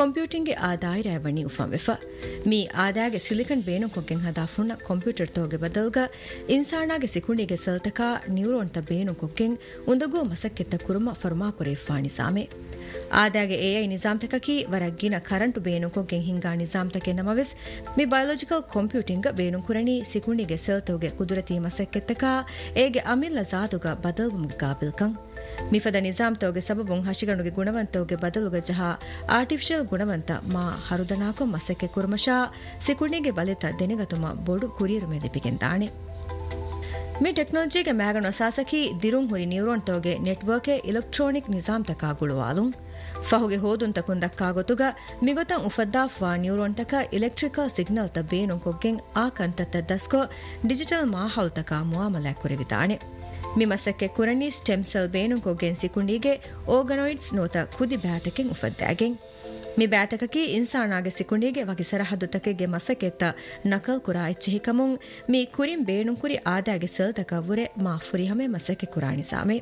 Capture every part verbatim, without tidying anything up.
computing ಗೆ ಆದಾಯ ರೇವಣಿ ಉಫಂವೆಫ me ಆದಾಯಗೆ silicon ಬೇನು ಕೊಗ್ಗೆಂ ಹದಾ ಫುನ್ನ ಕಂಪ್ಯೂಟರ್ ತೋಗೆ ಬದಲ್ಗ ಇನ್ಸಾನಾಗೆ ಸಿಕುಂಡಿಗೆ ಸಲ್ತಕ ನ್ಯೂರಾನ್ ತ ಬೇನು ಕೊಗ್ಗೆಂ ಉಂದಗೋ ಮಸಕ್ಕೆತ್ತ ಕುರುಮ ಫರ್ಮಾ ಕೊರೆ ಫಾಣಿ ಸಾಮೆ ಆದಾಗೆ ಎಐ ನಿಜಾಮ್ ತಕಕಿ ವರಗ್ಗಿನ ಕರೆಂಟು ಬೇನು ಕೊಗ್ಗೆಂ ಹಿಂಗಾ ನಿಜಾಮ್ ತಕೆ ನಮವೆಸ್ ಮಿ ಬಯೋಲಾಜಿಕಲ್ ಕಂಪ್ಯೂಟಿಂಗ್ ಬೇನು ಕುರಣಿ ಸಿಕುಂಡಿಗೆ ಸಲ್ತೋಗೆ ಕುದುರತಿ ಮಸಕ್ಕೆತ್ತಕ ಏಗೆ ಅಮಿಲ್ಲ ಜಾದುಗ ಬದಲ್ವುಮ್ಗೆ ಕಾಬಿಲ್ಕಂ ಮಿಫದ ನಿಜಾಮ್ ತೋಗೆ ಸಬಬುಂ ಹಶಿಗಣುಗೆ ಗುಣವಂತೋಗೆ ಬದಲುಗ ಜಹ ಆರ್ಟಿಫಿಷಿಯಲ್ ಗುಣವಂತ ಮಾ ಹರುದನಾಕೊ ಮಸಕ್ಕೆ ಕುರ್ಮಶಾ ಸಿಕುಂಡಿಗೆ ಬಲಿತ ದೆನೆಗತುಮ ಬೊಡು ಕುರಿಯರು ಮೆದಿಪಿಗೆಂದಾಣೆ ಮಿ ಟೆಕ್ನಾಲಜಿಗೆ ಮ್ಯಾಗಣ ಸಾಸಕಿ ದಿರುಂ ಹುರಿ ನ್ಯೂರಾನ್ ತೋಗೆ ನೆಟ್ವರ್ಕ್ ಎಲೆಕ್ಟ್ರಾನಿಕ್ ನಿಜಾಮ್ ತಕ ಗುಳುವಾಲುಂ ಫಹುಗೆ ಹೋದುಂತ ಕುಂದಕ್ಕಾಗೊತುಗ ಮಿಗೊತಂ ಉಫದ್ದಾಫ್ವಾ ನ್ಯೂರಾನ್ ತಕ ಎಲೆಕ್ಟ್ರಿಕಲ್ ಸಿಗ್ನಲ್ ತ ಬೇನು ಕೊಗ್ಗೆಂ ಆ ಕಂತತ್ತ ದಸ್ಕೊ ಡಿಜಿಟಲ್ ಮಾಹೌಲ್ ತಕ ಮುಆಮಲ ಕುರಿವಿದಾಣೆ ಮಿಮಸಕ್ಕೆ ಕುರಣಿ ಸ್ಟೆಮ್ ಸೆಲ್ ಬೇನು ಕೊಗ್ಗೆಂ ಸಿಕುಂಡಿಗೆ ಆರ್ಗನಾಯ್ಡ್ಸ್ ನೋತ ಕುದಿ ಬ್ಯಾತಕೆಂ ಉಫದ್ದಾಗೆಂ ಮಿ ಬ್ಯಾತಕಕಿ ಇನ್ಸಾನಾಗೆ ಸಿಕುಂಡಿಗೆ ವಗಿ ಸರಹದ್ದು ತಕೆಗೆ ಮಸಕೆತ್ತ ನಕಲ್ ಕುರಾ ಇಚ್ಛಿಕಮುಂ ಮಿ ಕುರಿಂ ಬೇನು ಕುರಿ ಆದಾಗೆ ಸೆಲ್ ತಕವುರೆ ಮಾ ಫುರಿಹಮೆ ಮಸಕೆ ಕುರಾಣಿ ಸಾಮೆ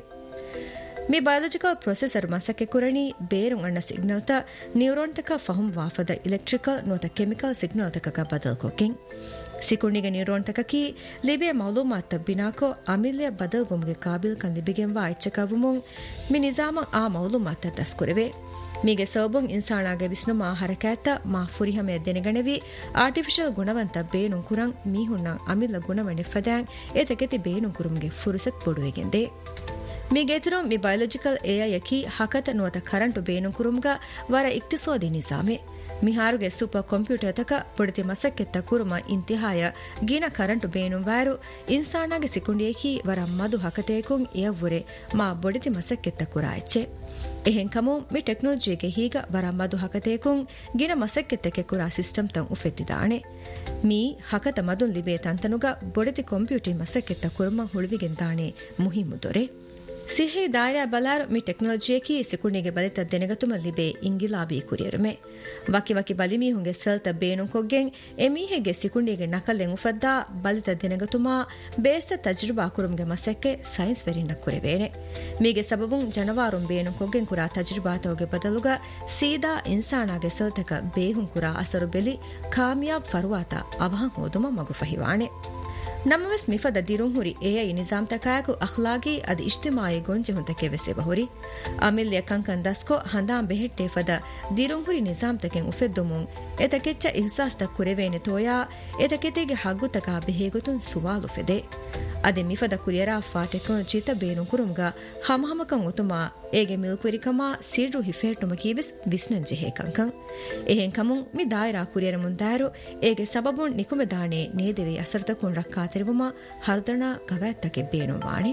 ಮಿ ಬಯೋಲಾಜಿಕಲ್ ಪ್ರೊಸೆಸರ್ ಮಸಕೆ ಕುರಣಿ ಬೇರುಂ ಅಣ್ಣ ಸಿಗ್ನಲ್ ತ ನ್ಯೂರಾನ್ ತಕ ಫಹುಂ ವಾಫದ ಎಲೆಕ್ಟ್ರಿಕಲ್ ನೋತ ಕೆಮಿಕಲ್ ಸಿಗ್ನಲ್ ತಕಕ ಬದಲ್ ಕೊಗ್ಗೆಂ ಸಿಕುಂಡಿಗೆ ನ್ಯೂರಾನ್ ತಕಕಿ ಲಿಬೆ ಮಾಲೂಮಾತ್ ಬಿನಾಕೋ ಅಮಿಲ್ಯ ಬದಲ್ ವುಮ್ಗೆ ಕಾಬಿಲ್ ಕನ್ ಲಿಬಿಗೆಂವಾ ಇಚ್ಛಕವುಮುಂ ಮಿ ನಿಜಾಮ ಆ ಮಾಲೂಮಾತ್ ದಸ್ಕುರೆವೆ ಮೀಗೆ ಸೋಬುಂ ಇನ್ಸಾನಾಗೆ ವಿಷ್ಣುಮಾ ಹರಕಾತ ಮಾ ಫುರಿಹಮೆ ದೆನೆಗಣವಿ ಆರ್ಟಿಫಿಷಿಯಲ್ ಗುಣವಂತ ಬೇನು ಕುರಂ ಮೀಹುಣ್ಣ ಅಮಿಲ್ಲ ಗುಣವಣೆ ಫದಾಂ ಏತಕೆತಿ ಬೇನು ಕುರುಂಗೆ ಫುರುಸತ್ ಬೊಡುವೆಗೆಂದೆ ಮೀಗೆತುರು ಮಿ ಬಯೋಲಾಜಿಕಲ್ ಎಐ ಯಕಿ ಹಕತ ನುವತ ಕರೆಂಟು ಬೇನು ಕುರುಂಗ ವರ ಇಕ್ತಿಸೋದಿ ನಿಜಾಮೆ ಮಿಹಾರುಗೆ ಸೂಪರ್ ಕಂಪ್ಯೂಟರ್ ತಕ ಬೊಡತಿ ಮಸಕ್ಕೆತ್ತ ಕುರುಮ ಇಂತಿಹಾಯ ಗೀನ ಕರೆಂಟು ಬೇನು ವ್ಯಾರು ಇನ್ಸಾನಾಗೆ ಸಿಕುಂಡಿಯಕಿ ವರ ಮದು ಹಕತೇಕುಂ ಎವ್ವುರೆ ಮಾ ಬೊಡತಿ ಮಸಕ್ಕೆತ್ತ ಕುರಾಯ್ಚೆ ಎಹೆನ್ ಕಮು ಮಿ ಟೆಕ್ನಾಲಜಿಗೆ ಹೀಗ ವರ ಮದು ಹಕತೇಕುಂ ಗಿನ ಮಸಕ್ಕೆತ್ತಕ್ಕೆ ಕುರಾ ಸಿಸ್ಟಮ್ ತಂ ಉಫೆತ್ತಿದಾಣೆ ಮೀ ಹಕತ ಮದುನ್ ಲಿಬೆ ತಂತನುಗ ಬೊಡತಿ ಕಂಪ್ಯೂಟಿಂಗ್ ಮಸಕ್ಕೆತ್ತ ಕುರುಮ ಹುಳುವಿಗೆಂದಾಣೆ ಮುಹಿಮು ದೊರೆ ಸಿಹಿ ದಾಯರಾ ಬಲಾರು ಮಿ ಟೆಕ್ನಾಲಜಿಯಕಿ ಸಿಕುಂಡಿಗೆ ಬಲಿತ ದೆನೆಗತುಮ ಲಿಬೆ ಇಂಗಿಲಾಬಿ ಕುರಿಯರುಮೆ ವಕಿ ವಕಿ ಬಲಿಮಿ ಹುಂಗೆ ಸಲ್ತ ಬೇನು ಕೊಗ್ಗೆಂ ಎಮೀಹೆಗೆ ಸಿಕುಂಡಿಗೆ ನಕಲೆಂ ಉಫದ್ದಾ ಬಲಿತ ದೆನೆಗತುಮ ಬೇಸ್ತ ತಜ್ರುಬಾ ಕುರುಂಗೆ ಮಸಕ್ಕೆ ಸೈನ್ಸ್ ವೆರಿನ್ನ ಕುರೆವೇನೆ ಮೀಗೆ ಸಬಬುಂ ಜನವಾರುಂ ಬೇನು ಕೊಗ್ಗೆಂ ಕುರಾ ತಜ್ರುಬಾ ತೋಗೆ ಬದಲುಗ ಸೀದಾ ಇನ್ಸಾನಾಗೆ ಸಲ್ತಕ ಬೇಹುಂ ಕುರಾ ಅಸರು ಬೆಲಿ ಕಾಮಿಯಾಬ್ ಫರುವಾತ ಅವಹಂ ಹೋದುಮ ಮಗು ಫಹಿವಾಣೆ ನಮ್ಮವೆಸ್ ಮಿಫದ ದಿರುಂ ಹುರಿ ಎಐ ನಿಜಾಮ್ ತಕಾಯಕು ಅಖ್ಲಾಗಿ ಅದ ಇಜ್ತಿಮಾಯಿ ಗೊಂಜೆ ಹುಂತಕೆ ವೆಸೆ ಬಹುರಿ ಅಮಿಲ್ಯ ಕಂಕನ್ ದಸ್ಕೊ ಹಂದಾಂ ಬೆහෙಟ್ಟೆ ಫದ ದಿರುಂ ಹುರಿ ನಿಜಾಮ್ ತಕೆಂ ಉಫೆದ್ದುಮುಂ ಎತಕೆಚ್ಚ ಇಹ್ಸಾಸ್ ತ ಕುರೆವೇನೆ ತೋಯಾ ಎತಕೆತೆಗೆ ಹಗ್ಗು ತಕಾ ಬೆಹೆಗುತುನ್ ಸುವಾಲು ಫೆದೆ ಅದೆ ಮಿಫದ ಕುರಿಯರಾ ಫಾ ಟೆಕ್ನಾಲಜಿ ತ ಬೇನು ಕುರುಂಗ ಹಮಹಮಕಂ ಉತುಮಾ ಏಗೆ ಮಿಲ್ಕುರಿಕಮಾ ಸಿರ್ರು ಹಿಫೇಟುಮ ಕೀವಿಸ್ ವಿಸ್ನನ್ ಜೆಹೆ ಕಂಕಂ ಎಹೆನ್ ಕಮುಂ ಮಿ ದಾಯರಾ ಕುರಿಯರ ಮುಂದಾರು ಏಗೆ ಸಬಬುನ್ ನಿಕುಮೆ ದಾಣೆ ನೇದೆವೆ ಅಸರ್ತಕುನ್ ರಕ್ಕಾ ತೆರವುಮ ಹರ್ದಣ ಗವ್ಯಾತ್ತಕೆ ಬೇನು ವಾಣಿ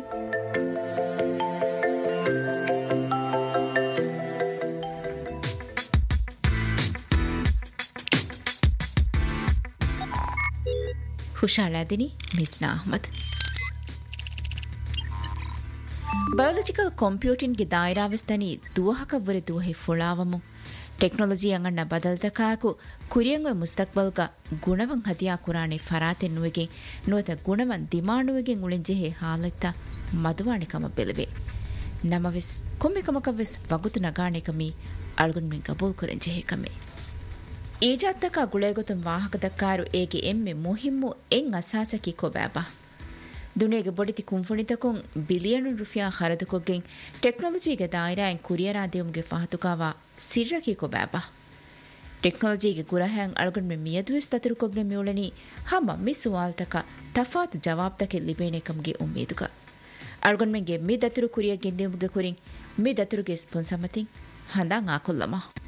ಹುಷಾಳಾದಿನಿ ಮಿಸ್ನಾ ಅಹ್ಮದ್ ಬಯೋಲಾಜಿಕಲ್ ಕಂಪ್ಯೂಟಿಂಗ್ ಗೆ ದಾಯರಾವಸ್ತನಿ ದುವಹಕವರೆ ದುವಹೆ ಫುಳಾವಮು ಟೆಕ್ನಾಲಜಿ ಅಂಗಣ್ಣ ಬದಲ್ತಕಾಕು ಕುರಿಯಂಗ ಮುಸ್ತಕ್ಬಲ್ಗ ಗುಣವಂ ಹದಿಯಾ ಕುರಾಣೆ ಫರಾತೆನ್ನುವೆಗೆ ನೋತ ಗುಣವಂ ದಿಮಾಣುವೆಗೆ ಉಳಿಂಜೆಹೆ ಹಾಲತ್ತ ಮದುವಾಣಿಕಮ ಬೆಲವೆ ನಮವೆಸ್ ಕೊಮ್ಮೆಕಮಕವೆಸ್ ವಗುತು ನಗಾಣೆಕಮಿ ಅಳ್ಗುನ್ಮೆ ಗಬೂಲ್ ಕುರೆಂಜೆಹೆ ಕಮೆ ಈಜಾತ್ತಕ ಗುಳೆಗೊತಂ ವಾಹಕದಕ್ಕಾರು ಏಗೆ ಎಮ್ಮೆ ಮುಹಿಮ್ಮು ಎಂ ಅಸಾಸಕಿ ಕೊಬ್ಯಾಬ ದುನಿಯಗೆ ಬೊಡಿತಿ ಕುಂಫುಣಿತಕೊಂ ಬಿಲಿಯನು ರುಫಿಯಾ ಖರದುಕೊಗ್ಗೆಂ ಟೆಕ್ನಾಲಜಿಗೆ ದಾಯರಾಯಂ ಕುರಿಯರಾದೇವುಮ್ಗೆ ಫಹತುಕಾವಾ ಸಿರ್ರಕಿ ಕೊಬ್ಯಾಬ ಟೆಕ್ನಾಲಜಿಗೆ ಗುರಹ್ಯಾಂ ಅಳ್ಗುಣ್ಮೆ ಮಿಯದುವೆಸ್ ತತುರುಕೊಗ್ಗೆ ಮಿಯುಳನಿ ಹಮ ಮಿ ಸುವಾಲ್ತಕ ತಫಾತ್ ಜವಾಬ್ತಕೆ ಲಿಬೇನೆಕಂಗೆ ಉಮ್ಮೀದುಗ ಅಳ್ಗುಣ್ಮೆಂಗೆ ಮಿ ದತುರು ಕುರಿಯ ಗೆಂದೆವುಮ್ಗೆ ಕುರಿಂ ಮಿ ದತುರುಗೆ ಸ್ಪೊನ್ಸಮತಿಂ ಹಂದಾಂ ಆಕೊಲ್ಲಮ